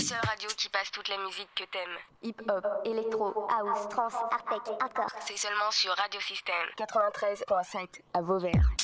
seule radio qui passe toute la musique que t'aimes. Hip-hop, électro, house, trance, artec, hardcore. C'est seulement sur Radio Système 93.7 à Vauvert.